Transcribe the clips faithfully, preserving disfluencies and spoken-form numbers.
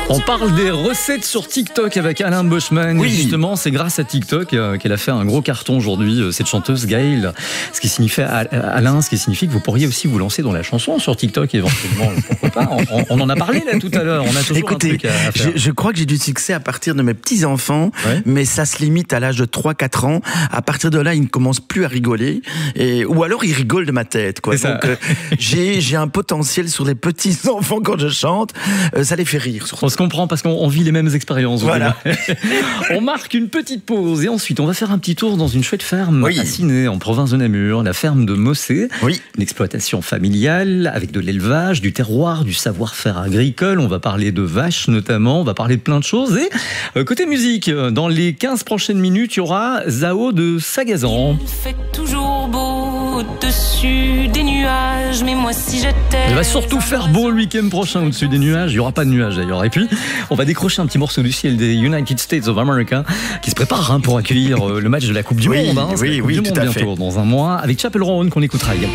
On parle des recettes sur TikTok avec Alain Boschman. Oui. Et justement, c'est grâce à TikTok euh, qu'elle a fait un gros carton aujourd'hui, euh, cette chanteuse Gaëlle. Ce qui signifie, Alain, ce qui signifie que vous pourriez aussi vous lancer dans la chanson sur TikTok éventuellement. Pourquoi pas, on, on en a parlé là tout à l'heure. On a toujours Écoutez, un truc à, à faire. Je, je crois que j'ai du succès à partir de mes petits-enfants, ouais. mais ça se limite à l'âge de trois quatre ans. À partir de là, ils ne commencent plus à rigoler. Et, ou alors, ils rigolent de ma tête. Quoi. Donc, euh, j'ai, j'ai un potentiel sur les petits-enfants quand je chante. Euh, ça les fait rire. Surtout. On se comprend parce qu'on on vit les mêmes expériences. Voilà. On marque une petite pause et ensuite, on va faire un petit tour dans une chouette ferme oui. à Ciney, en province de Namur, la ferme de Mossé. Oui. Une exploitation familiale avec de l'élevage, du terroir, du savoir-faire agricole. On va parler de vaches notamment, on va parler de plein de choses. Et euh, côté musique, dans les quinze prochaines minutes, il y aura Zao de Sagazan. Il fait toujours beau au-dessus des nuages, mais moi si j'étais... Il va surtout faire beau le week-end prochain au-dessus des nuages. Il n'y aura pas de nuages d'ailleurs. Et puis, on va décrocher un petit morceau du ciel des United States of America qui se prépare hein, pour accueillir euh, le match de la Coupe du oui, Monde. Hein. Oui, la coupe oui, du tout monde à bientôt, fait. dans un mois, avec Chapel Roan qu'on écoutera également.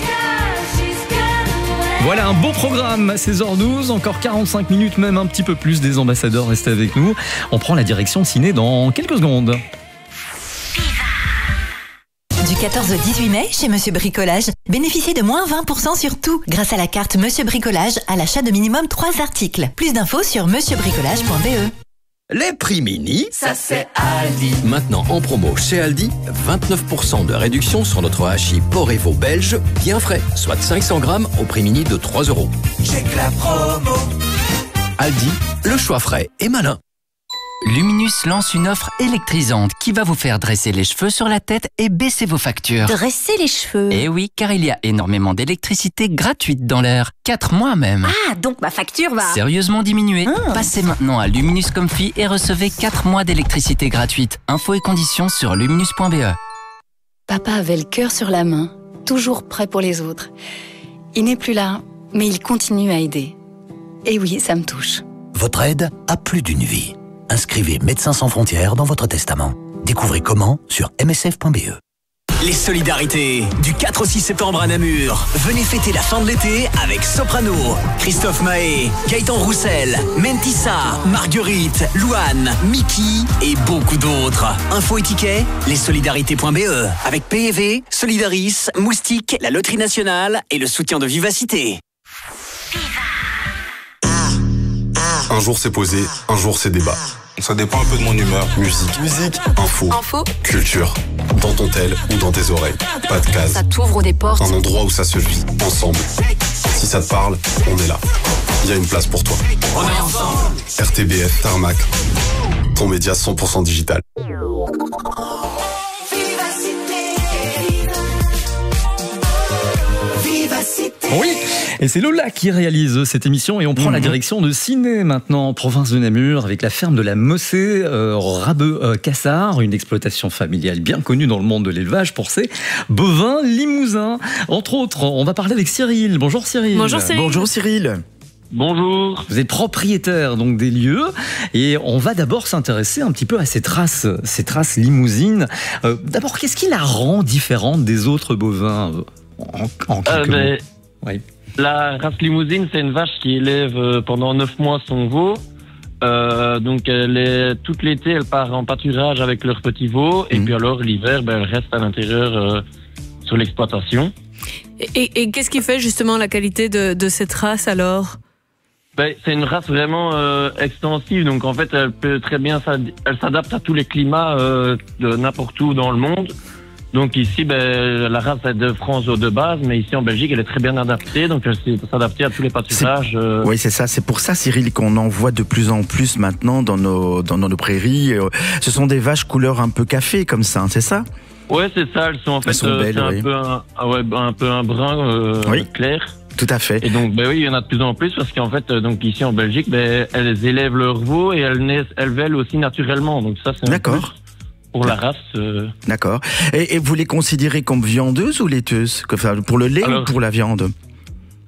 Voilà un beau programme à seize heures douze, encore quarante-cinq minutes, même un petit peu plus des ambassadeurs. Restez avec nous. On prend la direction de Ciney dans quelques secondes. Du quatorze au dix-huit mai, chez Monsieur Bricolage, bénéficiez de moins vingt pour cent sur tout grâce à la carte Monsieur Bricolage à l'achat de minimum trois articles. Plus d'infos sur monsieur bricolage point b e. Les prix mini, ça c'est Aldi. Maintenant en promo chez Aldi, vingt-neuf pour cent de réduction sur notre hachis porc et veau belge, bien frais, soit cinq cents grammes au prix mini de trois euros. Check la promo. Aldi, le choix frais et malin. Luminus lance une offre électrisante qui va vous faire dresser les cheveux sur la tête et baisser vos factures. Dresser les cheveux? Eh oui, car il y a énormément d'électricité gratuite dans l'air. quatre mois même. Ah, donc ma facture va... Sérieusement diminuer. Ah. Passez maintenant à Luminus Comfy et recevez quatre mois d'électricité gratuite. Infos et conditions sur luminus point b e. Papa avait le cœur sur la main, toujours prêt pour les autres. Il n'est plus là, mais il continue à aider. Et oui, ça me touche. Votre aide a plus d'une vie. Inscrivez Médecins sans frontières dans votre testament. Découvrez comment sur m s f point b e. Les solidarités du quatre au six septembre à Namur. Venez fêter la fin de l'été avec Soprano, Christophe Mahé, Gaëtan Roussel, Mentissa, Marguerite, Louane, Mickey et beaucoup d'autres. Info et tickets, lessolidarités point b e. Avec P E V, Solidaris, Moustique, la Loterie Nationale et le soutien de Vivacité. Un jour c'est posé, un jour c'est débat. Ça dépend un peu de mon humeur. Musique, musique, info, Info, culture. Dans ton tel ou dans tes oreilles. Pas de case. ça t'ouvre des portes. Un endroit où ça se vit, ensemble. Si ça te parle, on est là. Il y a une place pour toi. On est ensemble. R T B F, Tarmac. Ton média cent pour cent digital. Oui, et c'est Lola qui réalise cette émission et on prend mmh. la direction de Ciney maintenant, en province de Namur, avec la ferme de la Mossé, euh, Rabeux-Cassard, une exploitation familiale bien connue dans le monde de l'élevage pour ses bovins limousins. Entre autres, on va parler avec Cyril. Bonjour Cyril. Bonjour Cyril. Bonjour Cyril. Bonjour. Vous êtes propriétaire donc des lieux et on va d'abord s'intéresser un petit peu à ces traces, ces traces limousines. Euh, d'abord, qu'est-ce qui la rend différente des autres bovins en, en quelques euh, ben, oui. La race limousine, c'est une vache qui élève pendant neuf mois son veau. Euh, donc elle est, toute l'été, elle part en pâturage avec leurs petits veaux. Et mmh. puis alors l'hiver, ben, elle reste à l'intérieur euh, sur l'exploitation. Et, et, et qu'est-ce qui fait justement la qualité de, de cette race alors ? Ben, c'est une race vraiment euh, extensive. Donc en fait, elle peut très bien, elle s'adapte à tous les climats euh, de n'importe où dans le monde. Donc ici, ben, la race est de France de base, mais ici en Belgique, elle est très bien adaptée, donc elle peut s'adapter à tous les pâturages. Euh... Oui, c'est ça. C'est pour ça, Cyril, qu'on en voit de plus en plus maintenant dans nos, dans nos prairies. Ce sont des vaches couleur un peu café, comme ça, c'est ça ? Ouais, c'est ça. Elles sont en fait elles sont euh, belles, c'est un, oui. peu un, ah ouais, un peu un brun euh, oui. clair. Tout à fait. Et donc, ben oui, il y en a de plus en plus parce qu'en fait, donc ici en Belgique, ben, elles élèvent leurs veaux et elles naissent, elles vèlent aussi naturellement. Donc ça, c'est un D'accord. plus pour la race. Euh... D'accord. Et, et vous les considérez comme viandeuses ou laiteuses ? Enfin, pour le lait Alors, ou pour la viande ?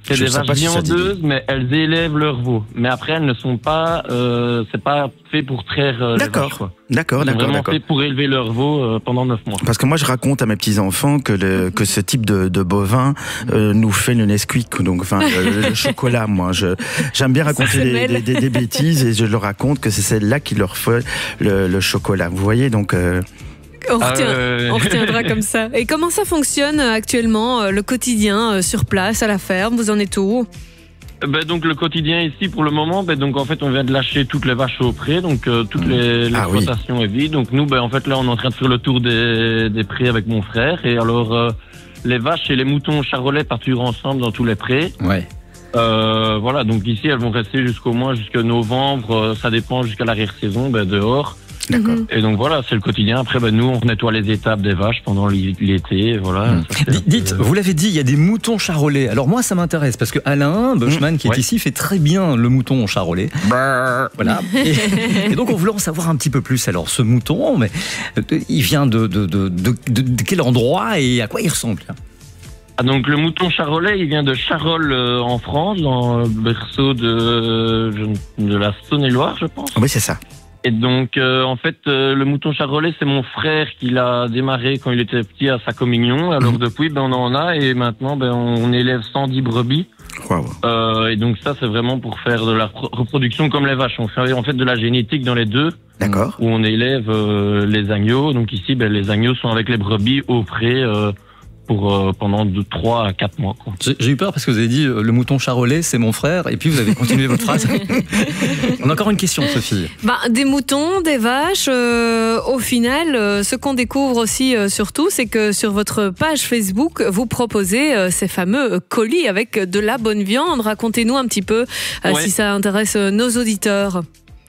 C'est Je des sais vaches pas si ça dit. viandeuses, mais elles élèvent leurs veaux. Mais après, elles ne sont pas, euh, c'est pas fait pour traire euh, les vaches, D'accord, quoi. d'accord, C'est d'accord, vraiment d'accord. fait pour élever leurs veaux euh, pendant neuf mois. Parce que moi, je raconte à mes petits-enfants que, le, que ce type de, de bovin euh, nous fait le Nesquik, donc enfin le, le chocolat. Moi, je, j'aime bien raconter des, des, des, des bêtises et je leur raconte que c'est celle-là qui leur fait le, le chocolat. Vous voyez, donc... Euh... On, Ah, retient- euh, on retiendra comme ça. Et comment ça fonctionne euh, actuellement, euh, le quotidien euh, sur place, à la ferme? Vous en êtes où? Ben, donc le quotidien ici pour le moment, ben, donc en fait on vient de lâcher toutes les vaches au pré, donc euh, toute les, Ah, oui. l'exploitation est vide. Donc nous, ben, en fait là on est en train de faire le tour des, des prés avec mon frère. Et alors euh, les vaches et les moutons charolais partiront ensemble dans tous les prés. Ouais. Euh, voilà, donc ici elles vont rester jusqu'au moins jusqu'à novembre, euh, ça dépend jusqu'à l'arrière-saison, ben, dehors. D'accord. Et donc voilà, c'est le quotidien. Après, ben, nous, on nettoie les étables des vaches pendant l'été. Voilà. Mmh. Ça fait un D- Dites, peu- vous l'avez dit, il y a des moutons charolais. Alors moi, ça m'intéresse parce que Alain Bushman, qui est Ouais. ici, fait très bien le mouton charolais. Voilà. Et, et donc, on voulait en savoir un petit peu plus. Alors, ce mouton, mais euh, il vient de, de, de, de, de- de quel endroit et à quoi il ressemble? Ah, donc le mouton charolais, il vient de Charolles euh, en France, dans le berceau de, je- de la Saône-et-Loire, je pense. Oui, c'est ça. Et donc, euh, en fait, euh, le mouton charolais, c'est mon frère qui l'a démarré quand il était petit à sa communion. Alors Mhm. depuis, ben, on en a et maintenant, ben, on élève cent dix brebis. Wow. Euh, et donc ça, c'est vraiment pour faire de la repro- reproduction comme les vaches. On fait en fait de la génétique dans les deux. D'accord. Où on élève euh, les agneaux. Donc ici, ben, les agneaux sont avec les brebis au pré euh, pour euh, pendant de trois à quatre mois. Quoi. J'ai j'ai eu peur parce que vous avez dit euh, le mouton charolais, c'est mon frère, et puis vous avez continué votre phrase. On a encore une question, Sophie. Bah, des moutons, des vaches, euh, au final, euh, ce qu'on découvre aussi euh, surtout, c'est que sur votre page Facebook, vous proposez euh, ces fameux euh, colis avec de la bonne viande. Racontez-nous un petit peu euh, Ouais. si ça intéresse euh, nos auditeurs.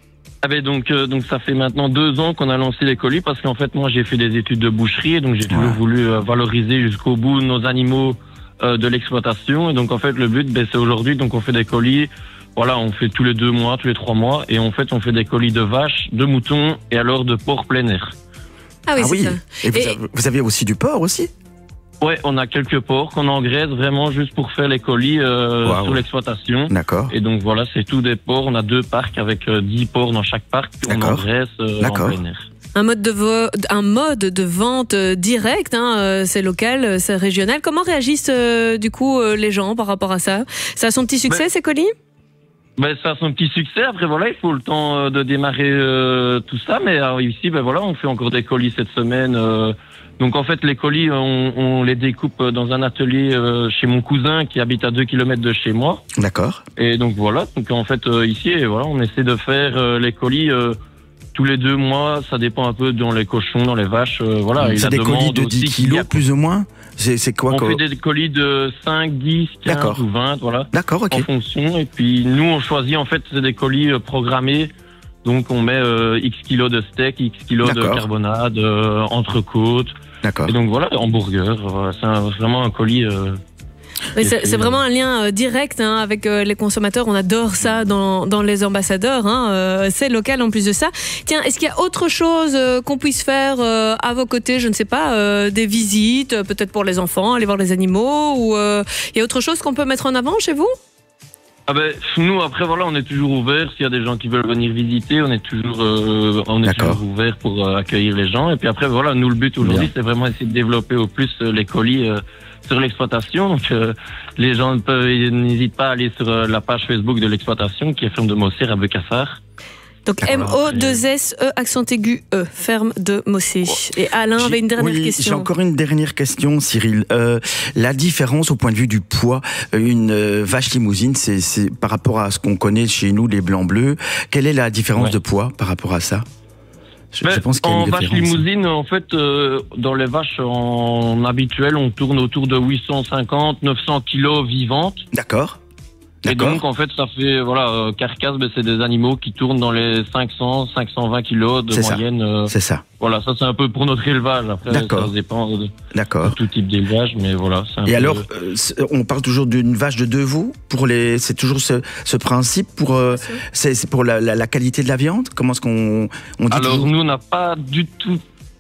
Ah ben donc euh, donc ça fait maintenant deux ans qu'on a lancé les colis parce qu'en fait moi j'ai fait des études de boucherie et donc j'ai toujours voulu euh, valoriser jusqu'au bout nos animaux euh, de l'exploitation et donc en fait le but ben, c'est aujourd'hui donc on fait des colis, voilà, on fait tous les deux mois, tous les trois mois et en fait on fait des colis de vaches, de moutons et alors de porc plein air. Ah oui, Ah c'est oui. ça. Et vous, Et- avez, vous avez aussi du porc aussi? Ouais, on a quelques porcs qu'on engraisse vraiment juste pour faire les colis euh, Wow. sur l'exploitation. D'accord. Et donc voilà, c'est tout des porcs. On a deux parcs avec euh, dix porcs dans chaque parc. On D'accord. engraisse euh, en D'accord. plein air. Un mode de, vo- un mode de vente euh, direct, hein, euh, c'est local, euh, c'est régional. Comment réagissent euh, du coup euh, les gens par rapport à ça? Ça a son petit succès, Ben- ces colis? Ben, ça a son petit succès. Après, voilà, il faut le temps euh, de démarrer euh, tout ça. Mais alors, ici, ben voilà, on fait encore des colis cette semaine. euh. Donc, en fait, les colis, on, on les découpe dans un atelier euh, chez mon cousin qui habite à deux kilomètres de chez moi. D'accord. Et donc, voilà. Donc, en fait, euh, ici, et voilà, on essaie de faire euh, les colis euh, tous les deux mois. Ça dépend un peu dans les cochons, dans les vaches. euh, voilà. Et C'est la des colis demande de aussi dix qu'il y a- kilos plus ou moins? C'est c'est quoi On quoi fait des colis de cinq, dix, quinze D'accord. ou vingt, voilà. D'accord, ok. En fonction. Et puis nous, on choisit en fait, c'est des colis euh, programmés. Donc on met euh, X kilos de steak, X kilos de D'accord. carbonade, euh, entrecôte. D'accord. Et donc voilà, hamburger. Voilà, c'est un- vraiment un colis. euh, Mais qui est c'est fait, c'est vraiment un lien euh, direct hein, avec euh, les consommateurs. On adore ça dans, dans les ambassadeurs. Hein, euh, c'est local en plus de ça. Tiens, est-ce qu'il y a autre chose euh, qu'on puisse faire euh, à vos côtés? Je ne sais pas, euh, des visites, euh, peut-être pour les enfants, aller voir les animaux, ou euh, il y a autre chose qu'on peut mettre en avant chez vous? Ah ben nous après voilà, on est toujours ouvert. S'il y a des gens qui veulent venir visiter, on est toujours euh, on est D'accord. toujours ouvert pour euh, accueillir les gens. Et puis après voilà, nous le but aujourd'hui, Bien. c'est vraiment essayer de développer au plus euh, les colis euh, sur l'exploitation. Donc euh, les gens peuvent n'hésitent pas à aller sur euh, la page Facebook de l'exploitation qui est ferme de Mossé à Becassar. Donc D'accord. M O deux S E accent aigu E, ferme de Mossé. Et Alain avait une dernière oui, question. J'ai encore une dernière question, Cyril. Euh, la différence au point de vue du poids, une euh, vache limousine, c'est c'est par rapport à ce qu'on connaît chez nous, les blancs bleus. Quelle est la différence Ouais. de poids par rapport à ça? Je, Ben, je pense qu'il y a en une vache différence. limousine, en fait, euh, dans les vaches en habituel, on tourne autour de huit cent cinquante, neuf cents kilos vivantes. D'accord. Et D'accord. donc, en fait, ça fait, voilà, euh, carcasse, ben, c'est des animaux qui tournent dans les cinq cents, cinq cent vingt kilos de C'est ça. moyenne. euh, C'est ça. Voilà, ça c'est un peu pour notre élevage. Après, D'accord. ça dépend de, de D'accord. tout type d'élevage, mais voilà. c'est un Et peu- alors, euh, c'est- on parle toujours d'une vache de deux veaux pour les. C'est toujours ce, ce principe pour. euh, c'est c'est pour la, la, la qualité de la viande. Comment est-ce qu'on on dit Alors, toujours nous, on n'a pas du tout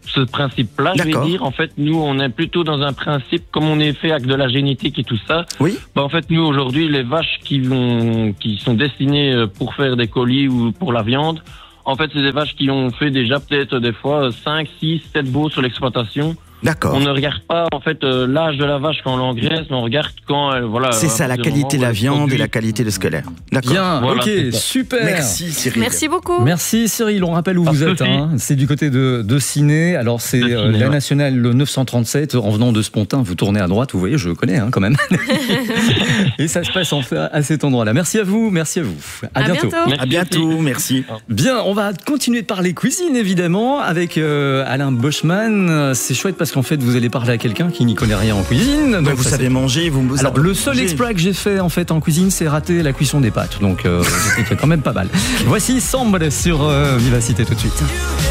ce principe-là, je vais D'accord. dire. En fait, nous, on est plutôt dans un principe, comme on est fait avec de la génétique et tout ça. Oui. Bah, en fait, nous, aujourd'hui, les vaches qui vont, qui sont destinées euh, pour faire des colis ou pour la viande, en fait, c'est des vaches qui ont fait déjà peut-être des fois cinq, six, sept veaux sur l'exploitation. D'accord. On ne regarde pas en fait euh, l'âge de la vache quand on l'engraisse, mais on regarde quand elle, voilà. C'est ça, la qualité de la viande et la qualité de scolaire. D'accord. Bien, Voilà, ok, c'est ça. super. Merci Cyril. Merci beaucoup. Merci Cyril, on rappelle où Pas vous de êtes. souci. Hein. C'est du côté de, de Ciné. Alors c'est De euh, Ciné, la ouais. nationale le neuf cent trente-sept. En venant de Spontin, vous tournez à droite. Vous voyez, je connais hein, quand même. Et ça se passe en fait à cet endroit-là. Merci à vous, merci à vous. À, À bientôt. bientôt. Merci À bientôt, merci. Bien, on va continuer de parler cuisine évidemment avec euh, Alain Boschman. C'est chouette parce qu'en fait vous allez parler à quelqu'un qui n'y connaît rien en cuisine. Donc vous ça, savez c'est- manger, vous vous Alors savez le seul manger. exploit que j'ai fait en fait en cuisine, c'est rater la cuisson des pâtes. Donc euh, c'était quand même pas mal. Voici Sambre sur euh, Vivacité tout de suite.